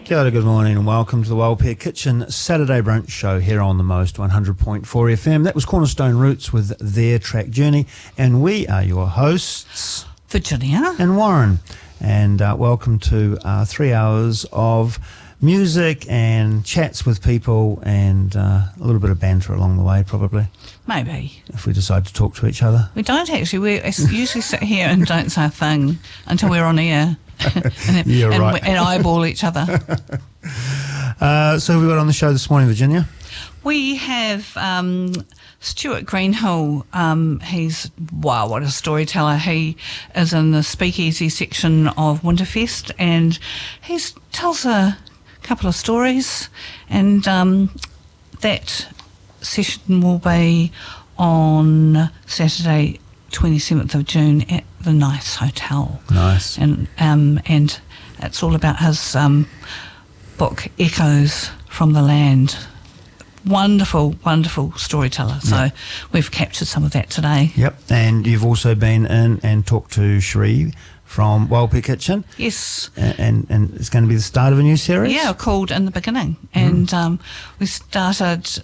Kia ora, good morning and welcome to the Wellpair Kitchen Saturday Brunch Show here on the Most 100.4 FM. That was Cornerstone Roots with their track Journey, and we are your hosts, Virginia and Warren. And welcome to 3 hours of music and chats with people and a little bit of banter along the way, probably. Maybe. If we decide to talk to each other. We don't actually. We usually sit here and don't say a thing until we're on air. Right. And eyeball each other. So who we got on the show this morning, Virginia? We have Stuart Greenhill. He's, wow, what a storyteller. He is in the speakeasy section of Winterfest, and he tells a couple of stories, and that session will be on Saturday 27th of June at the Nice Hotel. Nice. And it's all about his book Echoes from the Land. Wonderful, wonderful storyteller. So we've captured some of that today. Yep. And you've also been in and talked to Cherie from Wellpair Kitchen. Yes. And it's going to be the start of a new series? Yeah, called In the Beginning. And we started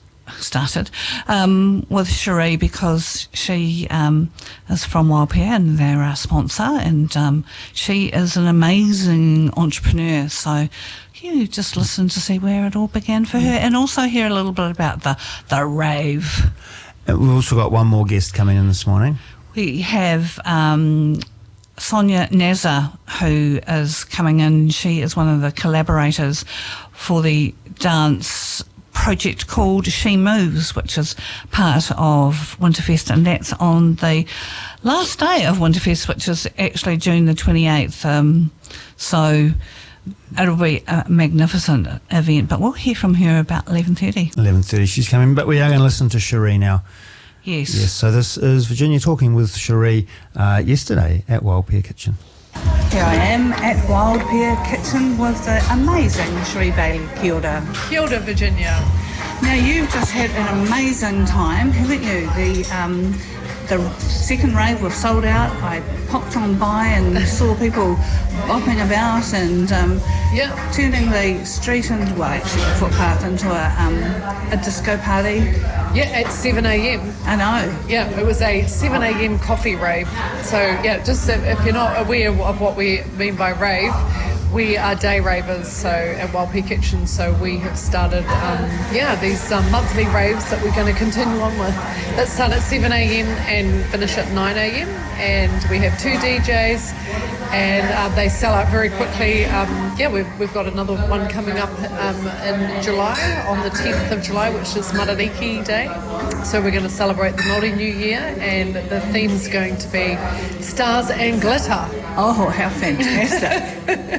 with Cherie because she is from Wellpair and they're our sponsor, and she is an amazing entrepreneur. So you just listen to see where it all began for her, and also hear a little bit about the rave. And we've also got one more guest coming in this morning. We have Sonia Nazar, who is coming in. She is one of the collaborators for the dance project called She Moves, which is part of Winterfest, and that's on the last day of Winterfest, which is actually June the 28th. So it'll be a magnificent event, but we'll hear from her about 11:30. 11:30 she's coming, but we are going to listen to Cherie now. Yes. Yes, so this is Virginia talking with Cherie yesterday at Wellpair Kitchen. Here I am at Wellpair Kitchen with the amazing Cherie Bailey. Kia ora. Kia ora, Virginia. Now, you've just had an amazing time, haven't you? The second rave was sold out. I popped on by and saw people bopping about and turning the street into, well, actually the footpath into a disco party. Yeah, at 7 a.m. I know. Yeah, it was a 7 a.m. coffee rave. So, yeah, just if you're not aware of what we mean by rave, we are day ravers, so at Wellpair Kitchen, so we have started, these monthly raves that we're going to continue on with. That start at 7 a.m. and finish at 9 a.m. And we have 2 DJs, and they sell out very quickly. We've got another one coming up in July, on the 10th of July, which is Marariki Day. So we're going to celebrate the Māori New Year, and the theme's going to be stars and glitter. Oh, how fantastic.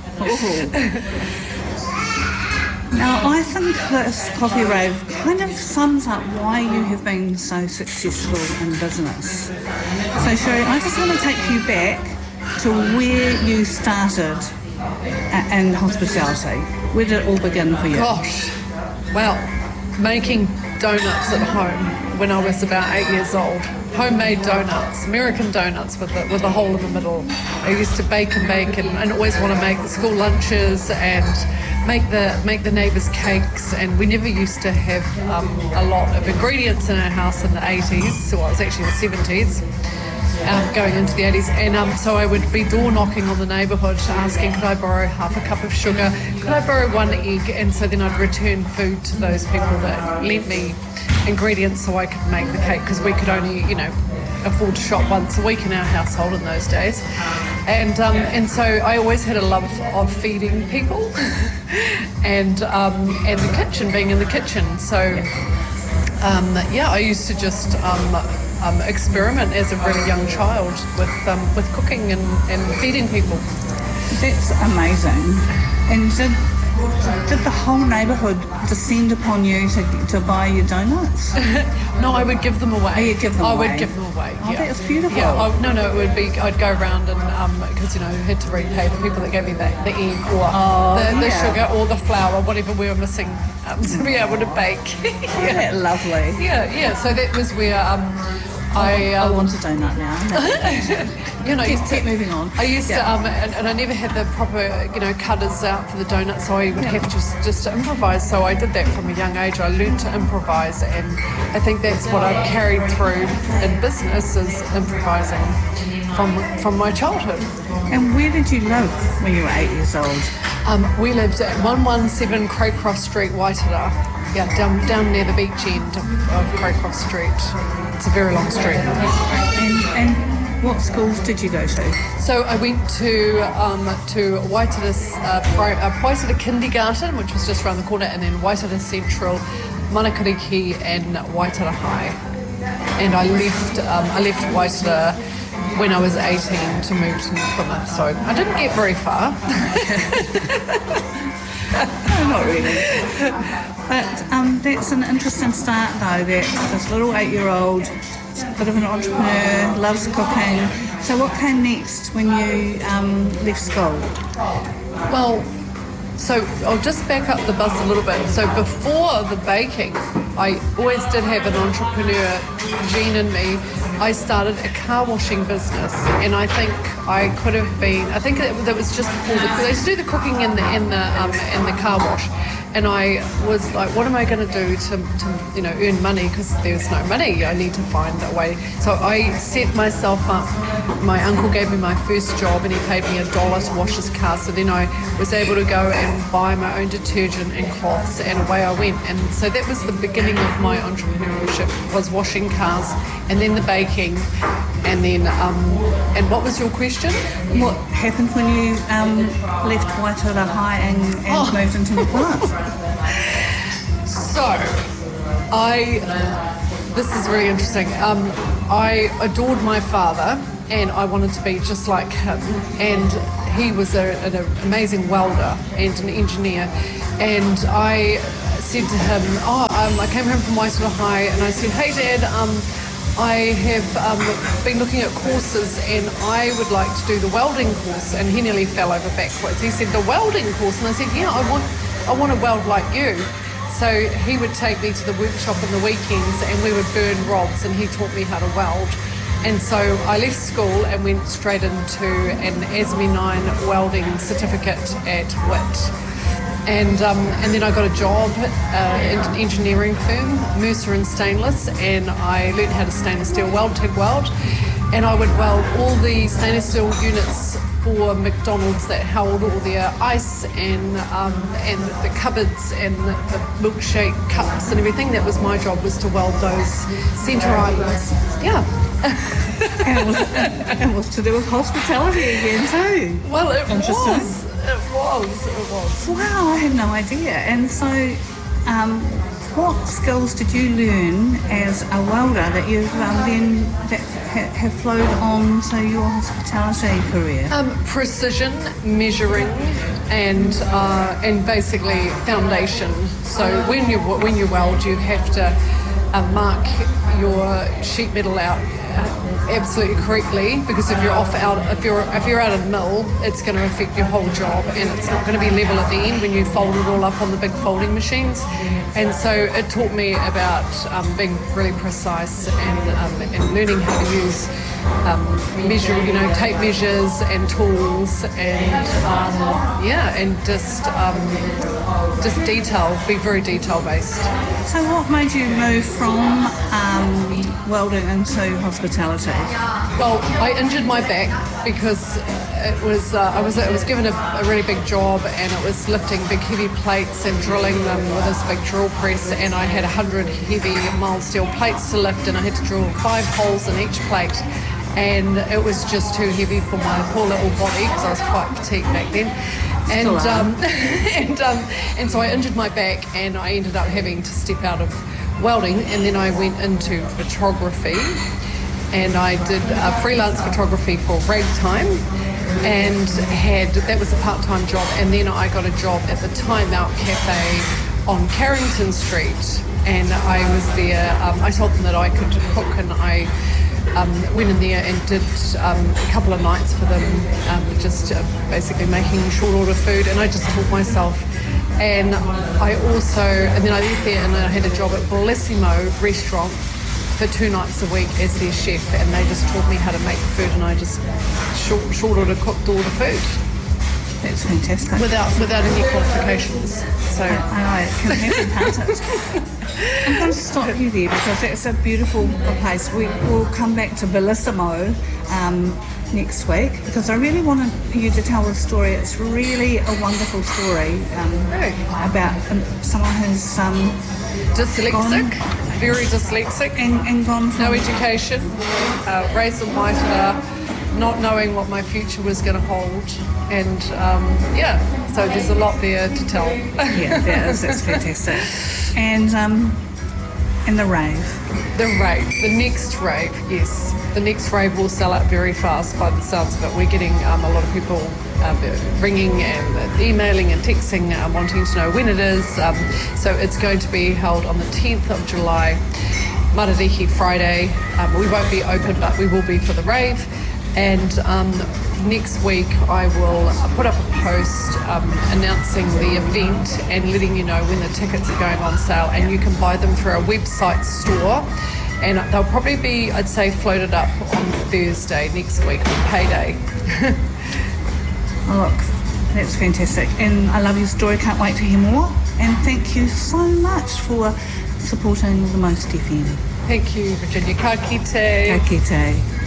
Now, I think this coffee rave kind of sums up why you have been so successful in business. So, Cherie, I just want to take you back to where you started in hospitality. Where did it all begin for you? Gosh, well, making donuts at home when I was about 8 years old. Homemade donuts, American donuts with a hole in the middle. I used to bake and always want to make the school lunches and make the neighbours' cakes, and we never used to have a lot of ingredients in our house in the 80s, so it was actually the 70s. Going into the 80s, and so I would be door knocking on the neighbourhood asking, could I borrow half a cup of sugar, could I borrow 1 egg, and so then I'd return food to those people that lent me ingredients so I could make the cake, because we could only, afford to shop once a week in our household in those days, and so I always had a love of feeding people, and the kitchen, being in the kitchen, so I used to just experiment as a really young child with cooking and feeding people. That's amazing. And did the whole neighbourhood descend upon you to buy your donuts? No, I would give them away. Oh, you'd give them away? I would give them away, Oh, yeah. that's beautiful. Yeah, it would be, I'd go around and, because, I had to repay the people that gave me the egg or the sugar or the flour, whatever we were missing to be able to bake. Isn't that lovely? Yeah, so that was where I want a donut now. You know, keep moving on. I used to, and I never had the proper, cutters out for the donuts, so I would have just to improvise. So I did that from a young age. I learned to improvise, and I think that's what I've carried through in business, is improvising from my childhood. And where did you live when you were 8 years old? We lived at 117 Craycroft Street, Waitara. Yeah, down near the beach end of Craycroft Street. It's a very long street. And what schools did you go to? So I went to Waitara Kindergarten, which was just around the corner, and then Waitara Central, Manakariki, and Waitara High. And I left Waitara when I was 18 to move to Plymouth, so I didn't get very far. No, not really. But that's an interesting start, though, that this little 8-year-old, a bit of an entrepreneur, loves cooking. So what came next when you left school? Well, so I'll just back up the bus a little bit. So before the baking, I always did have an entrepreneur gene in me. I started a car washing business, and I think I could have been. I think that was just before because I used to do the cooking in the car wash, and I was like, what am I going to do to earn money? Because there's no money. I need to find a way. So I set myself up. My uncle gave me my first job, and he paid me $1 to wash his car. So then I was able to go and buy my own detergent and cloths, and away I went. And so that was the beginning of my entrepreneurship, was washing cars, and then the baking. And then, and what was your question? What happened when you left Waitara High and moved into the Plymouth? So, this is really interesting. I adored my father, and I wanted to be just like him. And he was an amazing welder and an engineer. And I said to him, I came home from Waitara High, and I said, hey Dad, I have been looking at courses, and I would like to do the welding course. And he nearly fell over backwards. He said, the welding course? And I said, yeah, I want to weld like you. So he would take me to the workshop on the weekends, and we would burn rods, and he taught me how to weld. And so I left school and went straight into an ASME 9 welding certificate at WIT. And then I got a job in an engineering firm, Mercer and Stainless, and I learned how to stainless steel weld, TIG weld, and I would weld all the stainless steel units for McDonald's that held all their ice and the cupboards and the milkshake cups and everything. That was my job, was to weld those centre islands. Yeah. And it was to do with hospitality again too. Well, it was. Wow, I had no idea. And so, what skills did you learn as a welder that you've then have flowed on to your hospitality career? Precision, measuring, and basically foundation. So when you weld, you have to mark your sheet metal out absolutely correctly, because if you're out of mill, it's going to affect your whole job, and it's not going to be level at the end when you fold it all up on the big folding machines. And so it taught me about being really precise and learning how to use tape measures and tools, and just detail, be very detail based. So what made you move from welding into hospitality? Well, I injured my back because it was I was given a really big job, and it was lifting big heavy plates and drilling them with this big drill press, and I had 100 heavy mild steel plates to lift, and I had to drill 5 holes in each plate, and it was just too heavy for my poor little body because I was quite petite back then. And so I injured my back, and I ended up having to step out of welding, and then I went into photography, and I did freelance photography for Ragtime, and that was a part-time job. And then I got a job at the Time Out Cafe on Carrington Street, and I was there. I told them that I could cook, and I went in there and did a couple of nights for them, just basically making short order food, and I just taught myself. And then I left there, and I had a job at Bellissimo restaurant, for 2 nights a week as their chef, and they just taught me how to make the food, and I just short order cooked all the food. That's fantastic. Without any qualifications. So I know, it can happen, can't it? I'm going to stop you there because that's a beautiful place. We'll come back to Bellissimo next week because I really wanted you to tell the story. It's really a wonderful story about someone who's dyslexic, very dyslexic, and gone from no education, raised in Waitara, not knowing what my future was going to hold, and so there's a lot there to tell. Yeah, there is. That's fantastic. And the rave. The next rave, yes. The next rave will sell out very fast by the sounds of it. We're getting a lot of people ringing and emailing and texting wanting to know when it is. So it's going to be held on the 10th of July, Marariki Friday. We won't be open, but we will be for the rave. And next week I will put up a post announcing the event and letting you know when the tickets are going on sale, and you can buy them through our website store, and they'll probably be, I'd say, floated up on Thursday next week on payday. Oh, look, that's fantastic, and I love your story. Can't wait to hear more, and thank you so much for supporting the Most FM. Thank you, Virginia. Ka kite. Ka kite.